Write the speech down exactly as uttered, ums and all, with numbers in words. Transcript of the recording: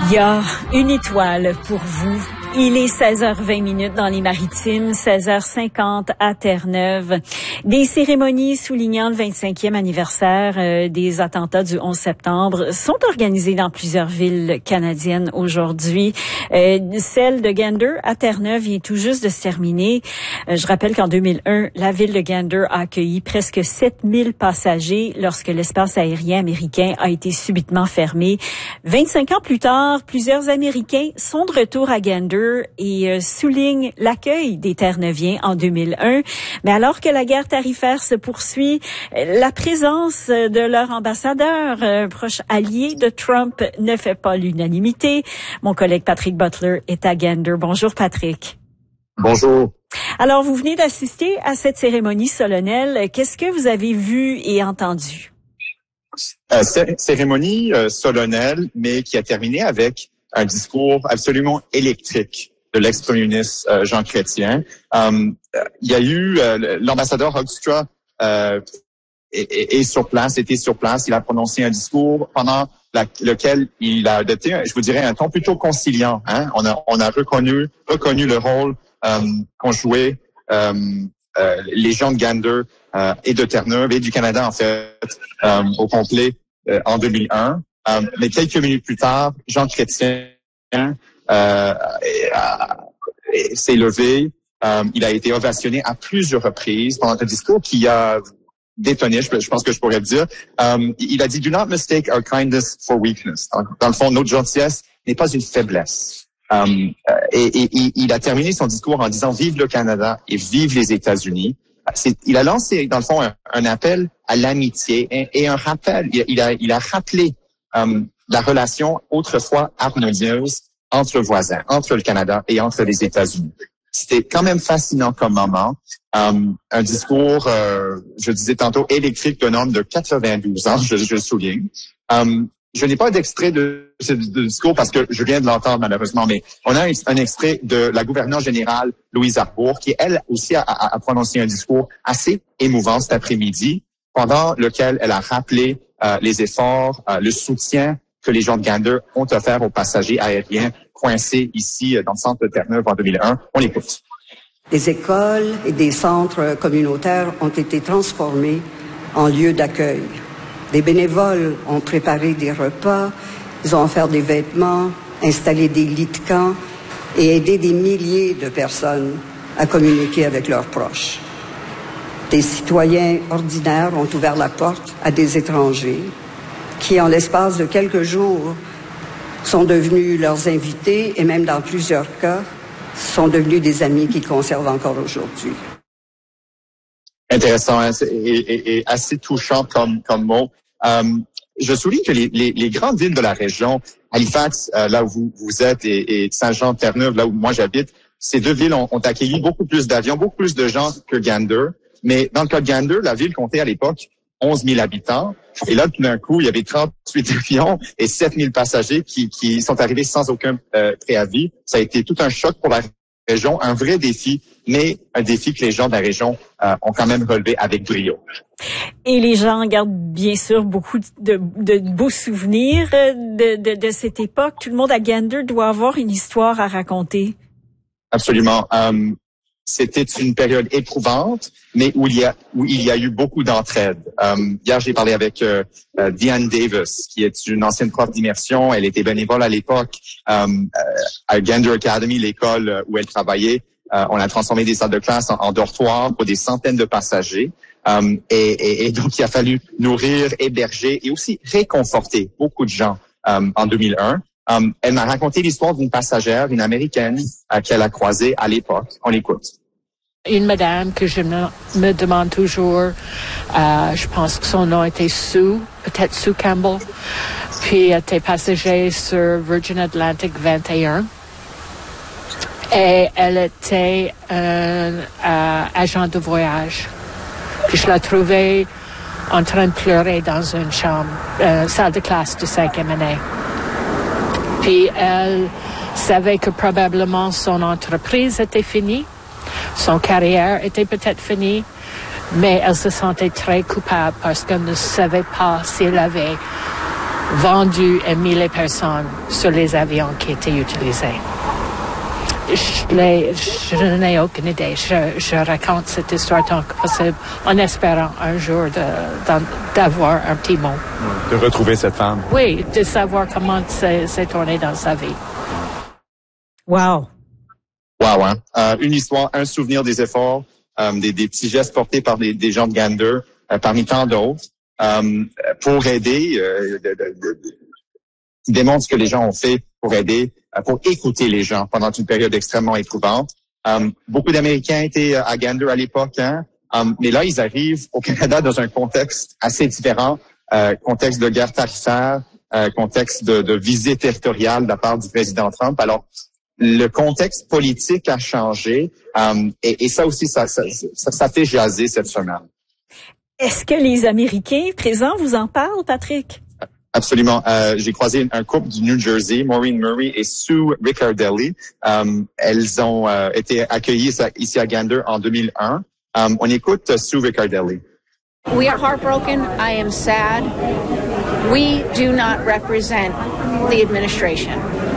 Il y a une étoile pour vous. Il est seize heures vingt minutes dans les Maritimes, seize heures cinquante à Terre-Neuve. Des cérémonies soulignant le vingt-cinquième anniversaire euh, des attentats du onze septembre sont organisées dans plusieurs villes canadiennes aujourd'hui. Euh, celle de Gander à Terre-Neuve vient tout juste de se terminer. Euh, je rappelle qu'en deux mille un, la ville de Gander a accueilli presque sept mille passagers lorsque l'espace aérien américain a été subitement fermé. vingt-cinq ans plus tard, plusieurs Américains sont de retour à Gander et euh, souligne l'accueil des Terre-Neuviens en deux mille un. Mais alors que la guerre tarifaire se poursuit, la présence de leur ambassadeur, un proche allié de Trump, ne fait pas l'unanimité. Mon collègue Patrick Butler est à Gander. Bonjour Patrick. Bonjour. Alors, vous venez d'assister à cette cérémonie solennelle. Qu'est-ce que vous avez vu et entendu? Euh, c- cérémonie euh, solennelle, mais qui a terminé avec un discours absolument électrique de l'ex-premier ministre euh, Jean Chrétien. Um, il y a eu euh, l'ambassadeur Hoekstra euh, est, est sur place, était sur place. Il a prononcé un discours pendant la, lequel il a adopté, je vous dirais, un ton plutôt conciliant. Hein? On a, on a reconnu, reconnu le rôle um, qu'ont joué um, euh, les gens de Gander euh, et de Terre-Neuve et du Canada en fait um, au complet euh, en deux mille un. Um, mais quelques minutes plus tard, Jean Chrétien euh, euh, s'est levé. Um, il a été ovationné à plusieurs reprises pendant un discours qui a détonné, je, je pense que je pourrais le dire. Um, il a dit « Do not mistake our kindness for weakness ». Dans le fond, notre gentillesse n'est pas une faiblesse. Um, et, et, et il a terminé son discours en disant « Vive le Canada et vive les États-Unis ». C'est, il a lancé, dans le fond, un, un appel à l'amitié et, et un rappel. Il, il, a, il a rappelé Um, la relation autrefois harmonieuse entre voisins, entre le Canada et entre les États-Unis. C'était quand même fascinant comme moment. Um, un discours, euh, je disais tantôt, électrique d'un homme de quatre-vingt-douze ans, je, je le souligne. Um, je n'ai pas d'extrait de ce discours parce que je viens de l'entendre malheureusement, mais on a un, un extrait de la gouverneure générale Louise Arbour qui, elle aussi, a, a, a prononcé un discours assez émouvant cet après-midi, pendant lequel elle a rappelé Euh, les efforts, euh, le soutien que les gens de Gander ont offert aux passagers aériens coincés ici dans le centre de Terre-Neuve en deux mille un. On l'écoute. Des écoles et des centres communautaires ont été transformés en lieux d'accueil. Des bénévoles ont préparé des repas, ils ont offert des vêtements, installé des lits de camp et aidé des milliers de personnes à communiquer avec leurs proches. Des citoyens ordinaires ont ouvert la porte à des étrangers qui, en l'espace de quelques jours, sont devenus leurs invités et même dans plusieurs cas, sont devenus des amis qu'ils conservent encore aujourd'hui. Intéressant hein, et, et, et assez touchant comme, comme mot. Um, je souligne que les, les, les grandes villes de la région, Halifax, euh, là où vous, vous êtes, et, et Saint-Jean-Terre-Neuve, là où moi j'habite, ces deux villes ont, ont accueilli beaucoup plus d'avions, beaucoup plus de gens que Gander. Mais dans le cas de Gander, la ville comptait à l'époque onze mille habitants. Et là, tout d'un coup, il y avait trente-huit avions et sept mille passagers qui, qui sont arrivés sans aucun euh, préavis. Ça a été tout un choc pour la région, un vrai défi, mais un défi que les gens de la région euh, ont quand même relevé avec brio. Et les gens gardent bien sûr beaucoup de, de beaux souvenirs de, de, de cette époque. Tout le monde à Gander doit avoir une histoire à raconter. Absolument. Um, C'était une période éprouvante, mais où il y a où il y a eu beaucoup d'entraide. Um, hier, j'ai parlé avec euh, euh, Diane Davis, qui est une ancienne prof d'immersion. Elle était bénévole à l'époque um, euh, à Gander Academy, l'école où elle travaillait. Euh, on a transformé des salles de classe en, en dortoirs pour des centaines de passagers. Um, et, et, et donc, il a fallu nourrir, héberger et aussi réconforter beaucoup de gens um, en deux mille un. Um, elle m'a raconté l'histoire d'une passagère, une Américaine, euh, qu'elle a croisée à l'époque. On l'écoute. Une madame que je me, me demande toujours, euh, je pense que son nom était Sue, peut-être Sue Campbell, puis elle était passagère sur Virgin Atlantic vingt et un. Et elle était un euh, agent de voyage. Puis je l'ai trouvée en train de pleurer dans une chambre, euh, salle de classe de cinquième année. Puis elle savait que probablement son entreprise était finie, son carrière était peut-être finie, mais elle se sentait très coupable parce qu'elle ne savait pas si elle avait vendu et mis les personnes sur les avions qui étaient utilisés. Je, les, je n'ai aucune idée. Je, je raconte cette histoire tant que possible en espérant un jour de, d'avoir un petit mot. De retrouver cette femme. Oui, de savoir comment c'est, c'est tourné dans sa vie. Wow. Wow, hein? Euh, une histoire, un souvenir des efforts, euh, des, des petits gestes portés par des, des gens de Gander, euh, parmi tant d'autres, euh, pour aider, euh, de, de, de, qui démontre ce que les gens ont fait pour aider, euh, pour écouter les gens pendant une période extrêmement éprouvante. Euh, beaucoup d'Américains étaient à Gander à l'époque, hein? Um, mais là, ils arrivent au Canada dans un contexte assez différent, euh, contexte de guerre tarifaire, euh, contexte de, de visée territoriale de la part du président Trump. Alors, le contexte politique a changé, um, et, et ça aussi, ça, ça, ça, ça fait jaser cette semaine. Est-ce que les Américains présents vous en parlent, Patrick? Absolument. Euh, j'ai croisé un couple du New Jersey, Maureen Murray et Sue Riccardelli. Um, elles ont euh, été accueillies ici à Gander en deux mille un. Um, on écoute Sue Riccardelli. We are heartbroken. I am sad. We do not represent the administration.